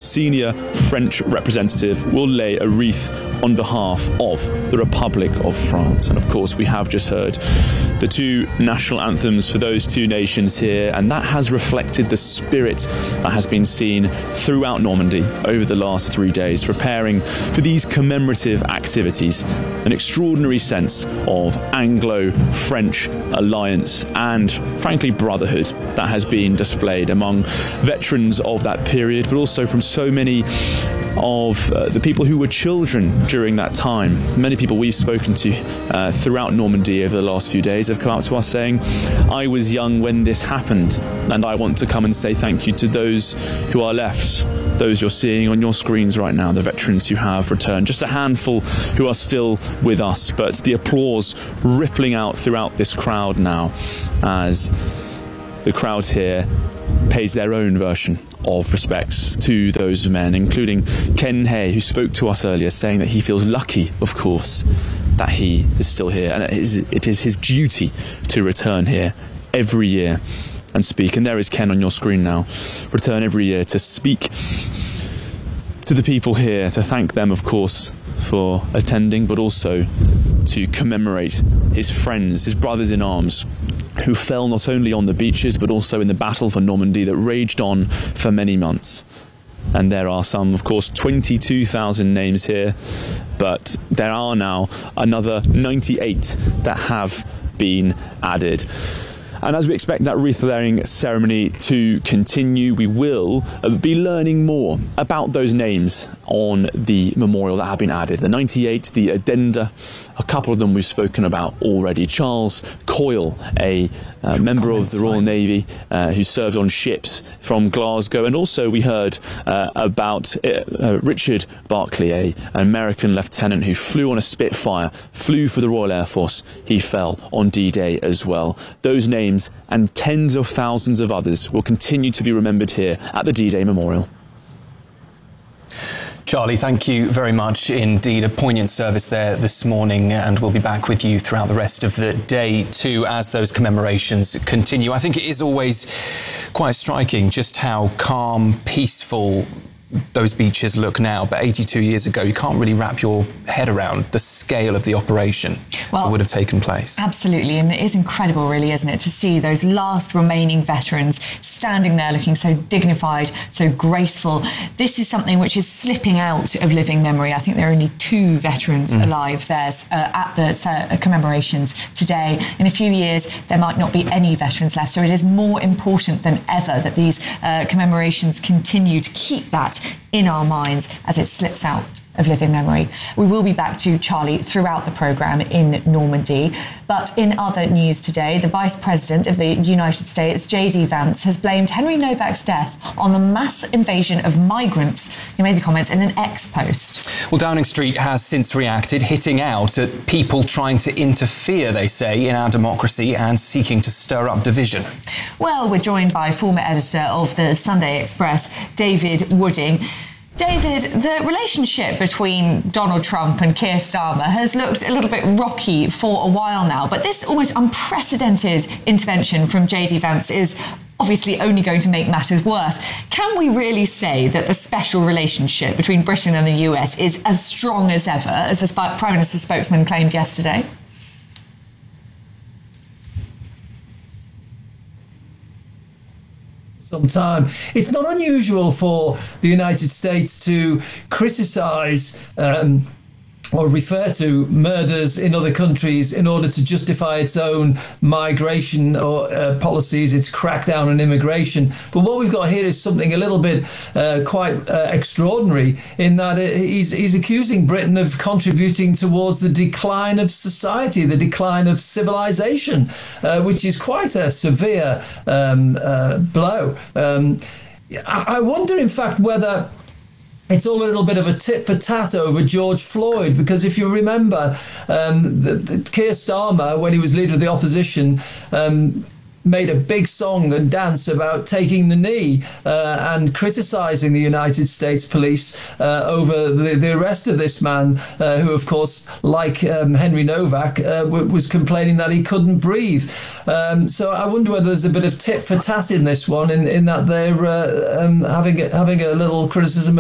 senior French representative will lay a wreath on behalf of the Republic of France. And of course, we have just heard the two national anthems for those two nations here, and that has reflected the spirit that has been seen throughout Normandy over the last 3 days, preparing for these commemorative activities. An extraordinary sense of Anglo-French alliance and, frankly, brotherhood that has been displayed among veterans of that period, but also from so many of the people who were children during that time. Many people we've spoken to throughout Normandy over the last few days have come up to us saying, I was young when this happened, and I want to come and say thank you to those who are left, those you're seeing on your screens right now, the veterans who have returned. Just a handful who are still with us, but the applause rippling out throughout this crowd now as the crowd here pays their own version of respects to those men, including Ken Hay, who spoke to us earlier, saying that he feels lucky, of course, that he is still here, and it is his duty to return here every year and speak. And there is Ken on your screen now. Return every year to speak to the people here, to thank them, of course, for attending, but also to commemorate his friends, his brothers in arms, who fell not only on the beaches but also in the battle for Normandy that raged on for many months. And there are some, of course, 22,000 names here, but there are now another 98 that have been added. And as we expect that wreath-laying ceremony to continue, we will be learning more about those names on the memorial that have been added. The 98, the addenda, a couple of them we've spoken about already. Charles Coyle, a member of the Royal Navy who served on ships from Glasgow. And also we heard about Richard Barclay, an American lieutenant who flew on a Spitfire, flew for the Royal Air Force. He fell on D-Day as well. Those names and tens of thousands of others will continue to be remembered here at the D-Day Memorial. Charlie, thank you very much indeed. A poignant service there this morning, and we'll be back with you throughout the rest of the day too as those commemorations continue. I think it is always quite striking just how calm, peaceful those beaches look now, but 82 years ago, you can't really wrap your head around the scale of the operation that would have taken place. Absolutely, and it is incredible, really, isn't it, to see those last remaining veterans standing there looking so dignified, so graceful. This is something which is slipping out of living memory. I think there are only 2 veterans alive there at the commemorations today. In a few years, there might not be any veterans left, so it is more important than ever that these commemorations continue to keep that in our minds as it slips out of living memory. We will be back to Charlie throughout the programme in Normandy. But in other news today, the Vice President of the United States, J.D. Vance, has blamed Henry Novak's death on the mass invasion of migrants. He made the comments in an X post. Well, Downing Street has since reacted, hitting out at people trying to interfere, they say, in our democracy and seeking to stir up division. Well, we're joined by former editor of the Sunday Express, David Wooding. David, the relationship between Donald Trump and Keir Starmer has looked a little bit rocky for a while now, but this almost unprecedented intervention from J.D. Vance is obviously only going to make matters worse. Can we really say that the special relationship between Britain and the US is as strong as ever, as the Prime Minister's spokesman claimed yesterday? Some time. It's not unusual for the United States to criticize or refer to murders in other countries in order to justify its own migration or policies, its crackdown on immigration. But what we've got here is something a little bit quite extraordinary in that he's accusing Britain of contributing towards the decline of society, the decline of civilization, which is quite a severe blow. I wonder, in fact, whether it's all a little bit of a tit for tat over George Floyd, because if you remember, Keir Starmer, when he was leader of the opposition, made a big song and dance about taking the knee and criticising the United States police over the arrest of this man, who, of course, like Henry Novak, was complaining that he couldn't breathe. So I wonder whether there's a bit of tit for tat in this one, in that they're having a little criticism